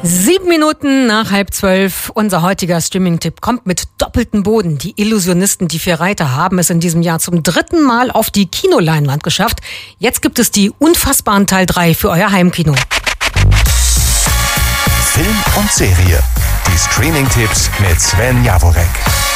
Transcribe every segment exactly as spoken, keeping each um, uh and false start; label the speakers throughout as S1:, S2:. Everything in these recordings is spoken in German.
S1: Sieben Minuten nach halb zwölf. Unser heutiger Streaming-Tipp kommt mit doppeltem Boden. Die Illusionisten, die vier Reiter, haben es in diesem Jahr zum dritten Mal auf die Kinoleinwand geschafft. Jetzt gibt es die Unfassbaren Teil drei für euer Heimkino.
S2: Film und Serie. Die Streaming-Tipps mit Sven Jaworek.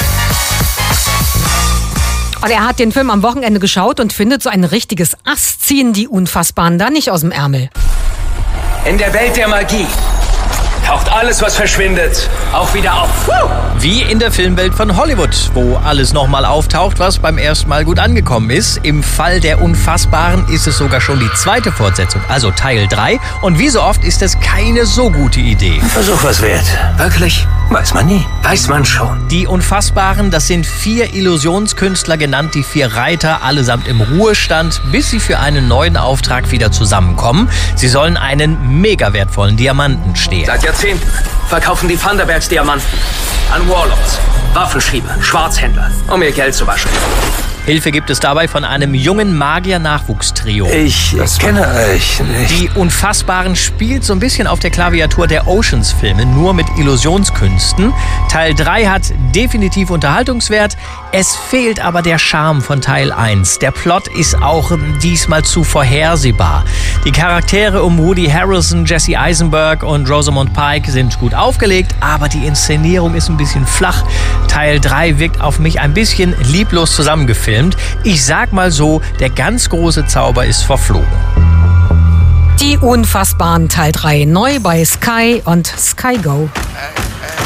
S1: Und er hat den Film am Wochenende geschaut und findet, so ein richtiges Ass ziehen die Unfassbaren da nicht aus dem Ärmel.
S3: In der Welt der Magie taucht alles, was verschwindet, auch wieder auf.
S4: Wie in der Filmwelt von Hollywood, wo alles nochmal auftaucht, was beim ersten Mal gut angekommen ist. Im Fall der Unfassbaren ist es sogar schon die zweite Fortsetzung, also Teil drei. Und wie so oft ist es keine so gute Idee.
S3: Ein Versuch was wert. Wirklich? Weiß man nie. Weiß man schon.
S4: Die Unfassbaren, das sind vier Illusionskünstler, genannt die vier Reiter, allesamt im Ruhestand, bis sie für einen neuen Auftrag wieder zusammenkommen. Sie sollen einen mega wertvollen Diamanten stehlen.
S3: Seit Jahrzehnten verkaufen die Thunderbergs Diamanten an Warlords, Waffenschieber, Schwarzhändler, um ihr Geld zu waschen.
S4: Hilfe gibt es dabei von einem jungen Magier-Nachwuchstrio.
S3: Ich kenne euch nicht.
S4: Die Unfassbaren spielt so ein bisschen auf der Klaviatur der Oceans-Filme, nur mit Illusionskünsten. Teil drei hat definitiv Unterhaltungswert. Es fehlt aber der Charme von Teil eins. Der Plot ist auch diesmal zu vorhersehbar. Die Charaktere um Woody Harrelson, Jesse Eisenberg und Rosamund Pike sind gut aufgelegt, aber die Inszenierung ist ein bisschen flach. Teil drei wirkt auf mich ein bisschen lieblos zusammengefilmt. Ich sag mal so, der ganz große Zauber ist verflogen.
S1: Die Unfassbaren Teil drei, neu bei Sky und Sky Go.